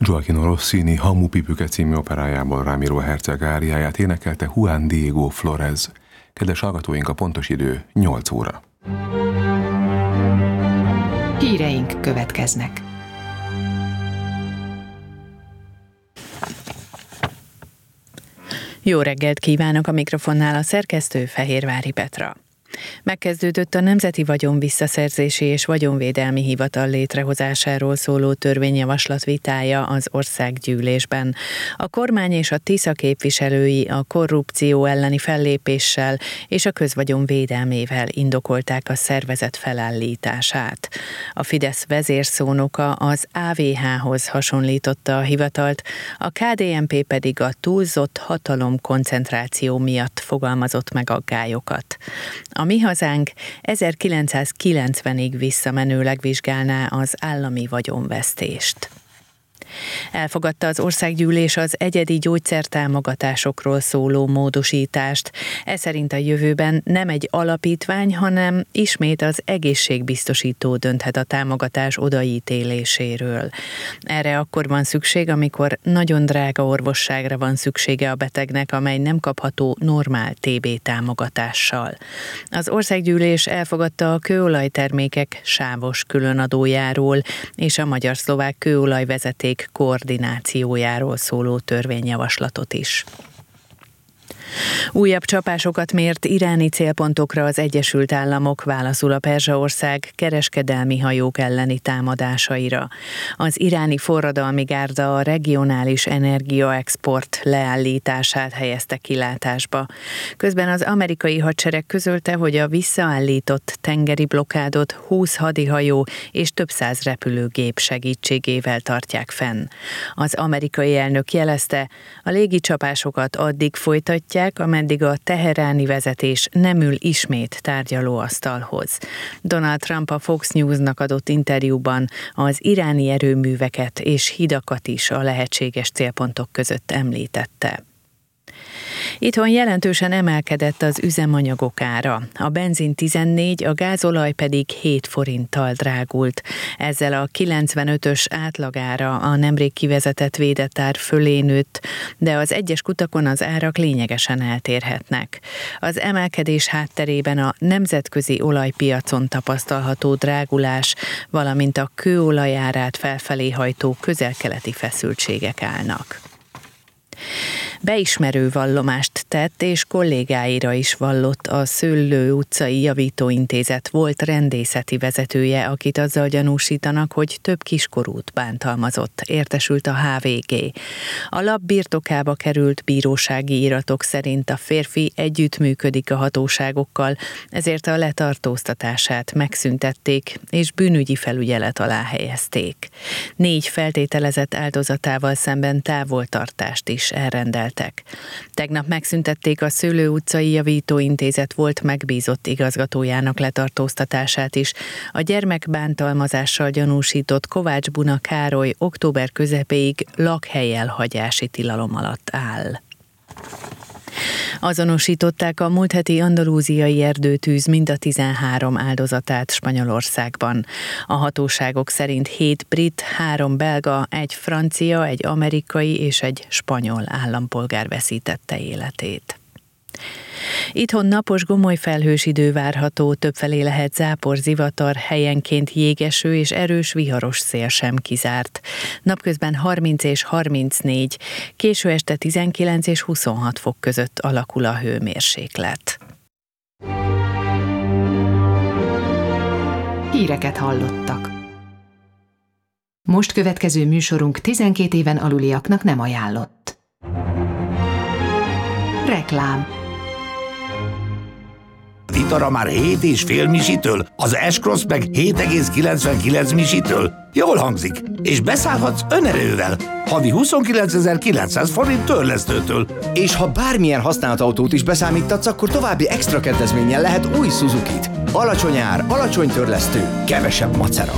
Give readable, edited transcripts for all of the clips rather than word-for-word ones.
Gioachino Rossini Hamu Pipüke című operájából Ramiro Herceg áriáját énekelte Juan Diego Flórez. Kedves hallgatóink, a pontos idő 8 óra. Híreink következnek. Jó reggelt kívánok, a mikrofonnál a szerkesztő Fehérvári Petra. Megkezdődött a Nemzeti Vagyon Visszaszerzési és Vagyonvédelmi Hivatal létrehozásáról szóló törvényjavaslat vitája az Országgyűlésben. A kormány és a Tisza képviselői a korrupció elleni fellépéssel és a közvagyon védelmével indokolták a szervezet felállítását. A Fidesz vezérszónoka az AVH-hoz hasonlította a hivatalt, a KDNP pedig a túlzott hatalomkoncentráció miatt fogalmazott meg aggályokat. A Mi Hazánk 1990-ig visszamenőleg vizsgálná az állami vagyonvesztést. Elfogadta az Országgyűlés az egyedi gyógyszertámogatásokról szóló módosítást. Ez szerint a jövőben nem egy alapítvány, hanem ismét az egészségbiztosító dönthet a támogatás odaítéléséről. Erre akkor van szükség, amikor nagyon drága orvosságra van szüksége a betegnek, amely nem kapható normál TB támogatással. Az Országgyűlés elfogadta a kőolajtermékek sávos különadójáról és a magyar-szlovák kőolajvezeték koordinációjáról szóló törvényjavaslatot is. Újabb csapásokat mért iráni célpontokra az Egyesült Államok válaszul a Perzsaország kereskedelmi hajók elleni támadásaira. Az iráni forradalmi gárda a regionális energiaexport leállítását helyezte kilátásba. Közben az amerikai hadsereg közölte, hogy a visszaállított tengeri blokkádot 20 hadihajó és több száz repülőgép segítségével tartják fenn. Az amerikai elnök jelezte, a légicsapásokat addig folytatják, ameddig a teheráni vezetés nem ül ismét tárgyalóasztalhoz. Donald Trump a Fox News-nak adott interjúban az iráni erőműveket és hidakat is a lehetséges célpontok között említette. Itthon jelentősen emelkedett az üzemanyagok ára. A benzin 14, a gázolaj pedig 7 forinttal drágult. Ezzel a 95-ös átlagára a nemrég kivezetett védett ár fölé nőtt, de az egyes kutakon az árak lényegesen eltérhetnek. Az emelkedés hátterében a nemzetközi olajpiacon tapasztalható drágulás, valamint a kőolaj árát felfelé hajtó közel-keleti feszültségek állnak. Beismerő vallomást tett, és kollégáira is vallott a Szőlő utcai javítóintézet volt rendészeti vezetője, akit azzal gyanúsítanak, hogy több kiskorút bántalmazott, értesült a HVG. A lap birtokába került bírósági iratok szerint a férfi együttműködik a hatóságokkal, ezért a letartóztatását megszüntették, és bűnügyi felügyelet alá helyezték. 4 feltételezett áldozatával szemben távoltartást is elrendeltek. Tegnap megszüntették a Szőlő utcai javítóintézet volt megbízott igazgatójának letartóztatását is. A gyermekbántalmazással gyanúsított Kovács Buna Károly október közepéig lakhelyelhagyási tilalom alatt áll. Azonosították a múlt heti andalúziai erdőtűz mind a 13 áldozatát Spanyolországban. A hatóságok szerint 7 brit, 3 belga, 1 francia, 1 amerikai és 1 spanyol állampolgár veszítette életét. Itthon napos, gomoly felhős idő várható, többfelé lehet zápor, zivatar, helyenként jégeső és erős viharos szél sem kizárt. Napközben 30 és 34, késő este 19 és 26 fok között alakul a hőmérséklet. Híreket hallottak. Most következő műsorunk 12 éven aluliaknak nem ajánlott. Reklám. Vitara már 7,5 misitől, az S-Cross meg 7,99 misitől. Jól hangzik, és beszállhatsz önerővel. Havi 29.900 forint törlesztőtől. És ha bármilyen használt autót is beszámítatsz, akkor további extra kedvezménnyel lehet új Suzukit. Alacsony ár, alacsony törlesztő, kevesebb macera.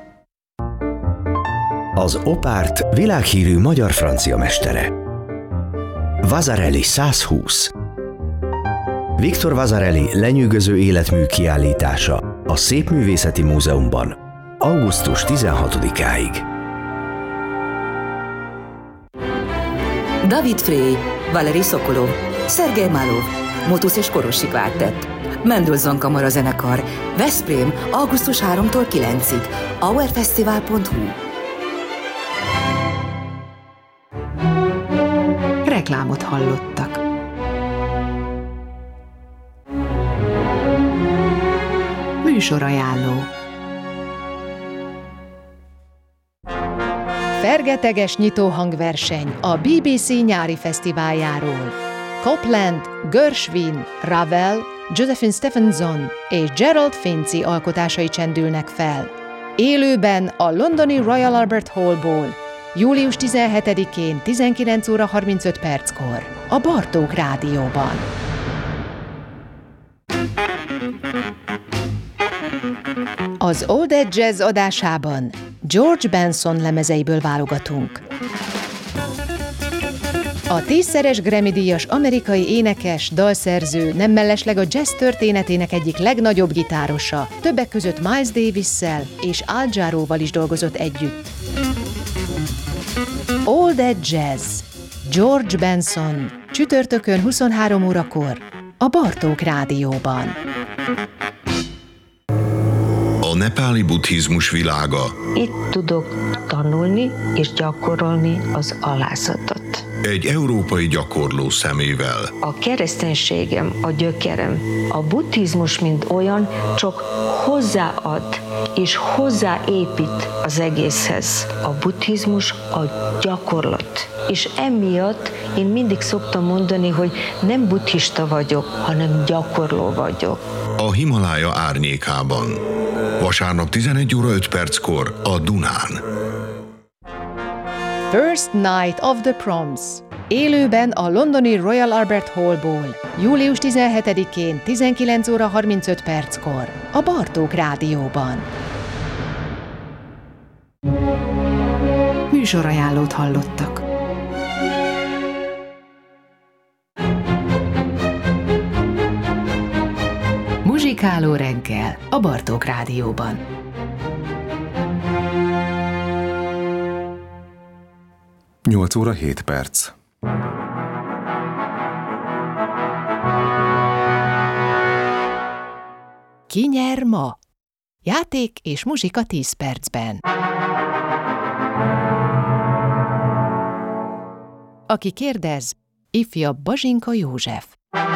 Az Opárt világhírű magyar-francia mestere. Vasarely 120. Victor Vasarely lenyűgöző életmű kiállítása a Szépművészeti Múzeumban augusztus 16-áig. David Frey, Valeri Sokolov, Szergej Málov, Motus és Korosi Kvártett, Mendelssohn Kamara Zenekar, Veszprém, augusztus 3-tól 9-ig, hourfestival.hu. Reklámot hallottak. Műsorajánló. Fergeteges nyitóhangverseny a BBC nyári fesztiváljáról. Copland, Gershwin, Ravel, Josephine Stephenson és Gerald Finzi alkotásai csendülnek fel. Élőben a londoni Royal Albert Hallból, július 17-én 19 óra 35 perckor a Bartók Rádióban. Az All That Jazz adásában George Benson lemezeiből válogatunk. A 10-szeres Grammy-díjas amerikai énekes, dalszerző, nem mellesleg a jazz történetének egyik legnagyobb gitárosa, többek között Miles Davissel és Al Jarreauval is dolgozott együtt. All That Jazz, George Benson, csütörtökön 23 órakor a Bartók Rádióban. A nepáli buddhizmus világa. Itt tudok tanulni és gyakorolni az alázatot. Egy európai gyakorló szemével. A kereszténységem, a gyökerem. A buddhizmus, mint olyan, csak hozzáad és hozzáépít az egészhez. A buddhizmus a gyakorlat. És emiatt én mindig szoktam mondani, hogy nem buddhista vagyok, hanem gyakorló vagyok. A Himalája árnyékában. Vasárnap 11 óra 5 perckor a Dunán. First Night of the Proms. Élőben a londoni Royal Albert Hallból, július 17-én 19 óra 35 perckor a Bartók Rádióban. Műsorajánlót hallottak. Muzsikáló reggel a Bartók Rádióban. Nyolc óra 7 perc. Ki nyer ma? Játék és muzsika 10 percben. Aki kérdez, ifjabb Bazsinka József.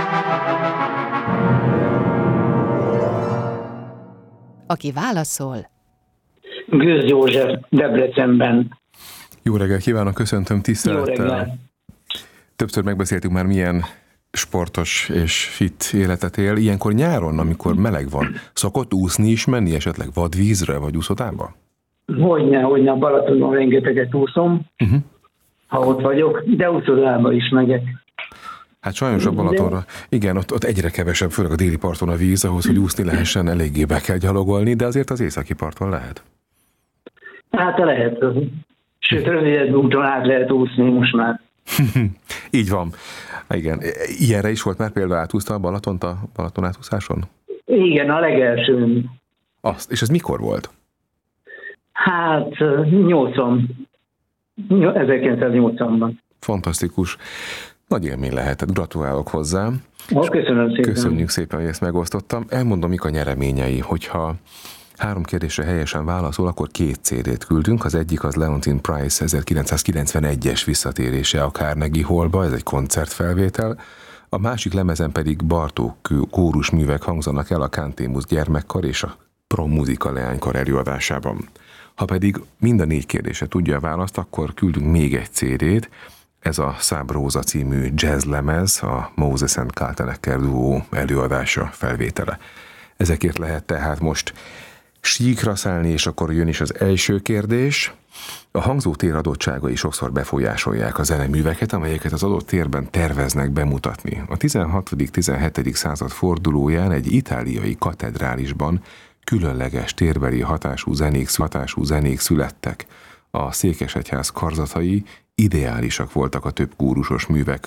Aki válaszol, Gőz József, Debrecenben. Jó reggelt kívánok, köszöntöm tisztelettel. Többször megbeszéltük már, milyen sportos és fit életet él. Ilyenkor nyáron, amikor meleg van, szokott úszni is menni esetleg vadvízre vagy úszodába? Hogyne, a Balatonon rengeteget úszom, ha ott vagyok, de úszodába is megyek. Hát sajnos a Balatonra, igen, ott egyre kevesebb, főleg a déli parton a víz, ahhoz, hogy úszni lehessen, eléggé be kell gyalogolni, de azért az északi parton lehet. Hát lehet. Sőt, rövidebb úton át lehet úszni most már. Így van. Igen. Ilyenre is volt már például, átúszta a Balatont a Balaton átúszáson? Igen, a legelső. Azt. És ez mikor volt? Hát 1980-ban. Fantasztikus. Nagy élmény lehetett. Gratulálok hozzá. Köszönöm szépen. Köszönjük szépen, hogy ezt megosztottam. Elmondom, mik a nyereményei, hogyha 3 kérdésre helyesen válaszol, akkor 2 CD-t küldünk. Az egyik az Leontyne Price 1991-es visszatérése a Carnegie Hallba, ez egy koncertfelvétel. A másik lemezen pedig Bartók kórusművek hangzanak el a Cantémus gyermekkar és a Prom Muzika leánykar előadásában. Ha pedig mind a 4 kérdésre tudja a választ, akkor küldünk még egy CD-t. Ez a Szab Róza című jazzlemez, a Moses and Kaltenecker duó előadása, felvétele. Ezekért lehet tehát most síkra szállni, és akkor jön is az első kérdés. A hangzótér adottságai sokszor befolyásolják a zeneműveket, amelyeket az adott térben terveznek bemutatni. A 16.-17. század fordulóján egy itáliai katedrálisban különleges térbeli hatású zenék születtek. A székesegyház karzatai ideálisak voltak a több kórusos művek